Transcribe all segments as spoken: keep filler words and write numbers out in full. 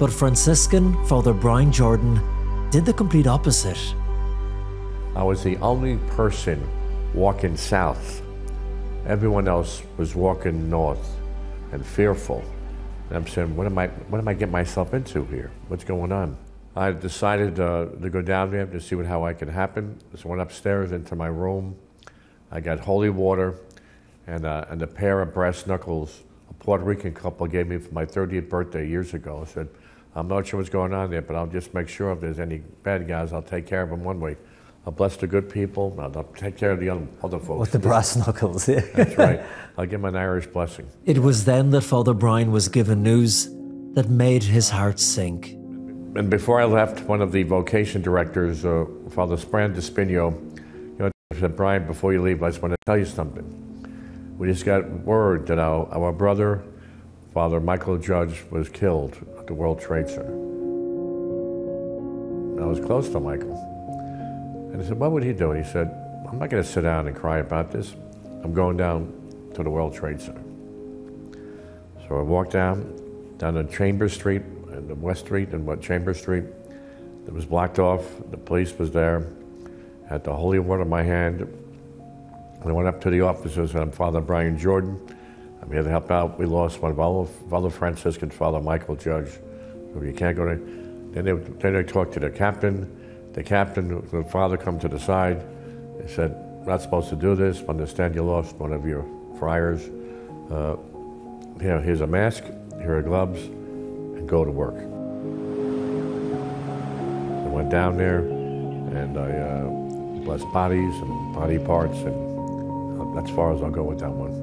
But Franciscan Father Brian Jordan did the complete opposite. I was the only person walking south. Everyone else was walking north and fearful. And I'm saying, what am I, what am I getting myself into here? What's going on? I decided uh, to go down there to see what, how I could happen. So I went upstairs into my room. I got holy water and, uh, and a pair of brass knuckles a Puerto Rican couple gave me for my thirtieth birthday years ago. I said, I'm not sure what's going on there, but I'll just make sure if there's any bad guys, I'll take care of them one way. I'll bless the good people, I'll take care of the other, other folks. With the brass knuckles, yeah. That's right. I'll give them an Irish blessing. It was then that Father Brian was given news that made his heart sink. And before I left, one of the vocation directors, uh, Father Spran Despino, you know, said, Brian, before you leave, I just want to tell you something. We just got word that our, our brother, Father Michael Judge, was killed at the World Trade Center. I was close to Michael. And I said, what would he do? And he said, I'm not going to sit down and cry about this. I'm going down to the World Trade Center. So I walked down, down to Chambers Street, and the West Street, and what Chambers Street. It was blocked off. The police was there. I had the holy water in my hand. And I went up to the officers and said, I'm Father Brian Jordan. I'm here to help out. We lost one of our Father Franciscan, Father Michael Judge. So you can't go there. Then they, then they talked to the captain. The captain, the father come to the side. They said, we're not supposed to do this. Understand you lost one of your friars. Uh, here, here's a mask, here are gloves, and go to work. I went down there, and I uh, blessed bodies and body parts, and that's as far as I'll go with that one.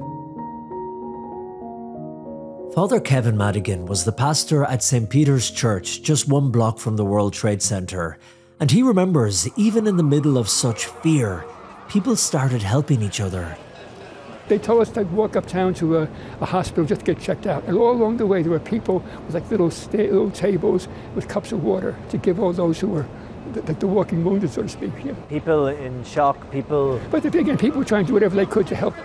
Father Kevin Madigan was the pastor at Saint Peter's Church, just one block from the World Trade Center. And he remembers, even in the middle of such fear, people started helping each other. They told us to walk uptown to a, a hospital just to get checked out. And all along the way, there were people with like little, sta- little tables with cups of water to give all those who were the, the walking wounded, so to speak. Yeah. People in shock, people... But again, people were trying to do whatever they could to help.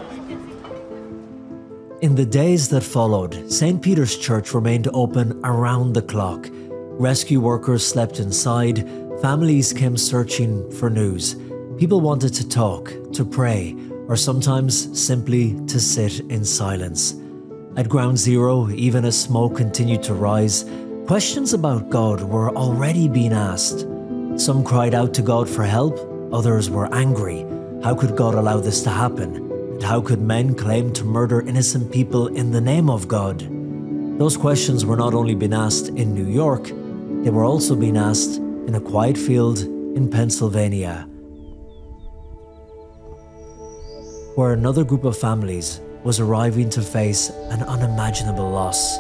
In the days that followed, Saint Peter's Church remained open around the clock. Rescue workers slept inside, families came searching for news. People wanted to talk, to pray, or sometimes simply to sit in silence. At Ground Zero, even as smoke continued to rise, questions about God were already being asked. Some cried out to God for help, others were angry. How could God allow this to happen? And how could men claim to murder innocent people in the name of God? Those questions were not only being asked in New York, they were also being asked in a quiet field in Pennsylvania, where another group of families was arriving to face an unimaginable loss.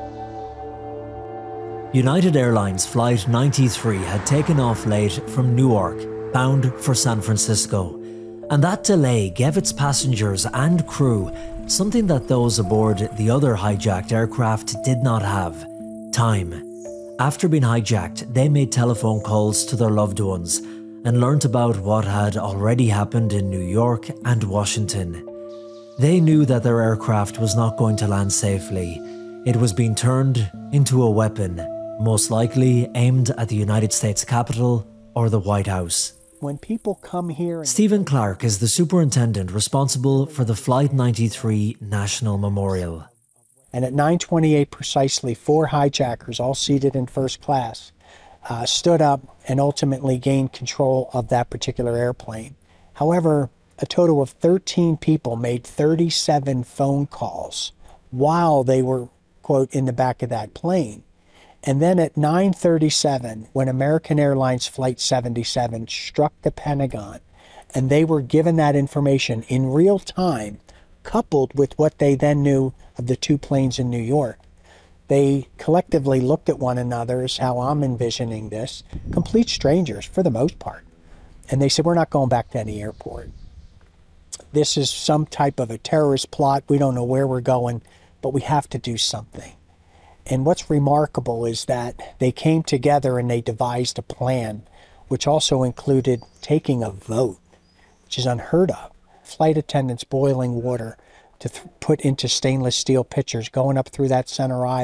United Airlines Flight ninety-three had taken off late from Newark, bound for San Francisco, and that delay gave its passengers and crew something that those aboard the other hijacked aircraft did not have: time. After being hijacked, they made telephone calls to their loved ones and learnt about what had already happened in New York and Washington. They knew that their aircraft was not going to land safely. It was being turned into a weapon, most likely aimed at the United States Capitol or the White House. When people come here... Stephen Clark is the superintendent responsible for the Flight ninety-three National Memorial. And at nine twenty-eight precisely, four hijackers, all seated in first class, uh, stood up and ultimately gained control of that particular airplane. However, a total of thirteen people made thirty-seven phone calls while they were, quote, in the back of that plane. And then at nine thirty-seven, when American Airlines Flight seventy-seven struck the Pentagon, and they were given that information in real time, coupled with what they then knew of the two planes in New York, they collectively looked at one another, is how I'm envisioning this, complete strangers for the most part. And they said, we're not going back to any airport. This is some type of a terrorist plot. We don't know where we're going, but we have to do something. And what's remarkable is that they came together and they devised a plan, which also included taking a vote, which is unheard of. Flight attendants boiling water to th- put into stainless steel pitchers, going up through that center aisle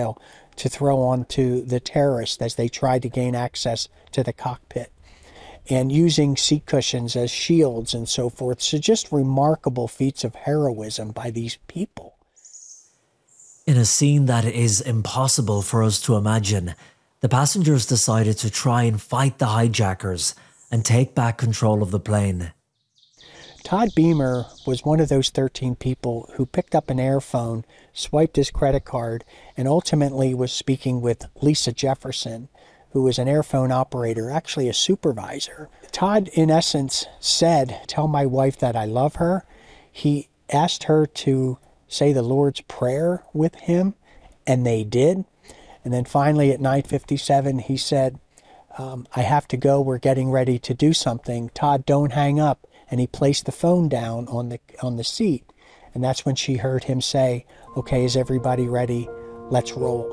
to throw onto the terrorists as they tried to gain access to the cockpit, and using seat cushions as shields and so forth. So just remarkable feats of heroism by these people. In a scene that is impossible for us to imagine, the passengers decided to try and fight the hijackers and take back control of the plane. Todd Beamer was one of those thirteen people who picked up an airphone, swiped his credit card, and ultimately was speaking with Lisa Jefferson, who was an airphone operator, actually a supervisor. Todd, in essence, said, "Tell my wife that I love her." He asked her to say the Lord's Prayer with him, and they did. And then finally at nine fifty-seven, he said, um, I have to go, we're getting ready to do something. Todd, don't hang up. And he placed the phone down on the on the seat. And that's when she heard him say, okay, is everybody ready? Let's roll.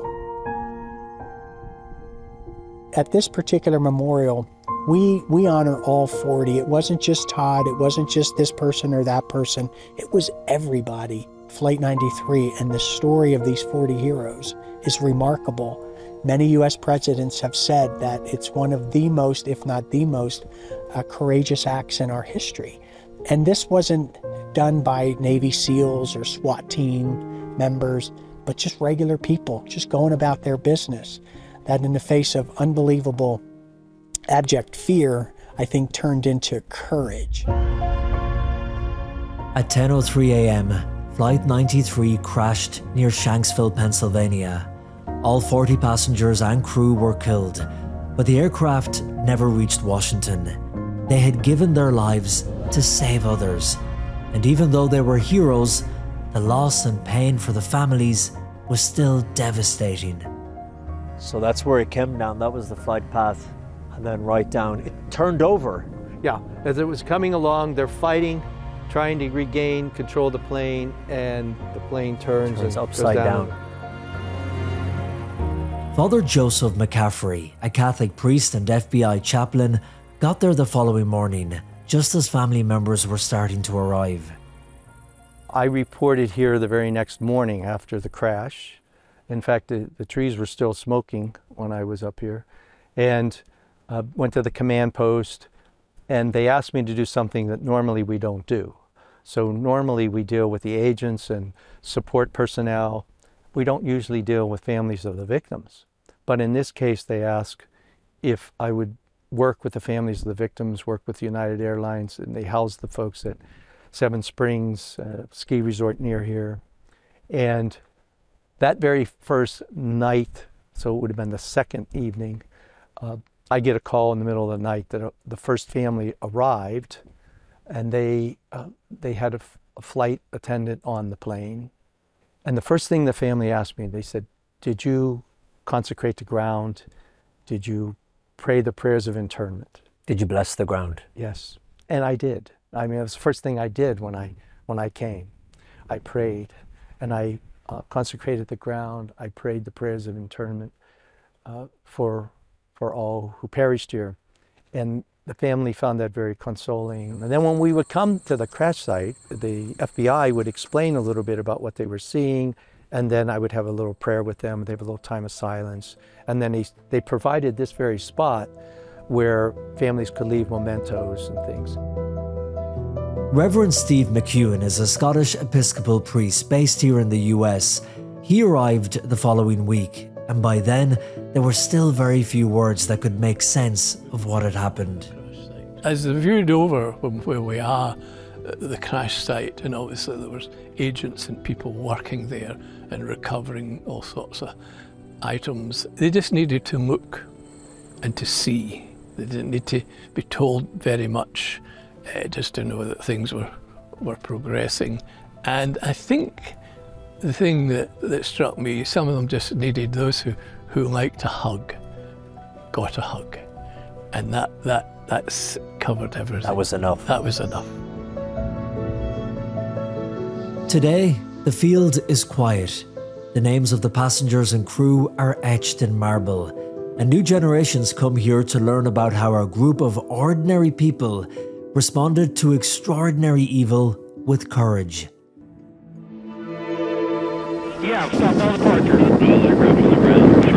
At this particular memorial, we we honor all forty. It wasn't just Todd, it wasn't just this person or that person. It was everybody. Flight ninety-three and the story of these forty heroes is remarkable. Many U S presidents have said that it's one of the most, if not the most, uh, courageous acts in our history. And this wasn't done by Navy SEALs or SWAT team members, but just regular people, just going about their business. That in the face of unbelievable, abject fear, I think turned into courage. At ten oh three a.m., Flight ninety-three crashed near Shanksville, Pennsylvania. All forty passengers and crew were killed, but the aircraft never reached Washington. They had given their lives to save others, and even though they were heroes, the loss and pain for the families was still devastating. So that's where it came down. That was the flight path, and then right down. It turned over. Yeah, as it was coming along, they're fighting, trying to regain control of the plane, and the plane turns, turns and upside goes down. down. Father Joseph McCaffrey, a Catholic priest and F B I chaplain, got there the following morning, just as family members were starting to arrive. I reported here the very next morning after the crash. In fact, the, the trees were still smoking when I was up here, and uh, went to the command post, and they asked me to do something that normally we don't do. So normally we deal with the agents and support personnel. We don't usually deal with families of the victims. But in this case, they asked if I would work with the families of the victims, work with United Airlines, and they housed the folks at Seven Springs, uh, ski resort near here. And that very first night, so it would have been the second evening, uh, I get a call in the middle of the night that uh, the first family arrived, and they uh, they had a, f- a flight attendant on the plane. And the first thing the family asked me, they said, did you consecrate the ground? Did you pray the prayers of internment? Did you bless the ground? Yes, and I did. I mean, it was the first thing I did when I when I came. I prayed, and I uh, consecrated the ground. I prayed the prayers of internment uh, for for all who perished here. And the family found that very consoling. And then when we would come to the crash site, the F B I would explain a little bit about what they were seeing, and then I would have a little prayer with them. They have a little time of silence. And then they, they provided this very spot where families could leave mementos and things. Reverend Steve McEwen is a Scottish Episcopal priest based here in the U S. He arrived the following week, and by then, there were still very few words that could make sense of what had happened. As I viewed over from where we are, the crash site, and obviously there was agents and people working there and recovering all sorts of items, they just needed to look and to see. They didn't need to be told very much, uh, just to know that things were, were progressing. And I think the thing that, that struck me, some of them just needed, those who, who liked to hug, got a hug. And that, that that's covered everything. That was enough. That was enough. Today, the field is quiet. The names of the passengers and crew are etched in marble, and new generations come here to learn about how a group of ordinary people responded to extraordinary evil with courage. Yeah, stop all the Parker. They're grabbing the ground.